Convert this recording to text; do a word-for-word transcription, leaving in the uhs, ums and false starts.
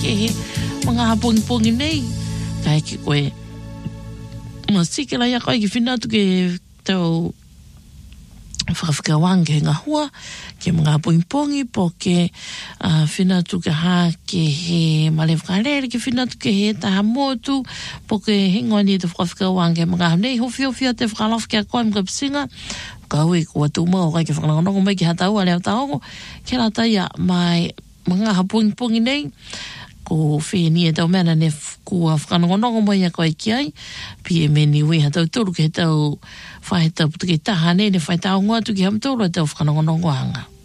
ke he mga pongi-pongi nei. Kai ki koe ma sikela ia koe ki whina tu ke tau whakawhikawange ngā hua ke mga pongi-pongi po ke uh, whina tu ke ha ke he male whakarere ke whina tu ke he taha motu po ke hingoa ni te whakawhikawange mga nei hofi hofi a te whakalawhi ke a koe mga pisinga ka hui kua tu mau kai ke whakanongo mai ki hata ua leo taongo ke la taia mai mga pongi-pongi nei ko whini e tau mena ne kua whakanongo mai a koe ki ai pi e meni ui ha tau tolu ke tau whae tau putu ke taha ne ne whae tau ngā tu ki ham tolu e tau whakanongo anga.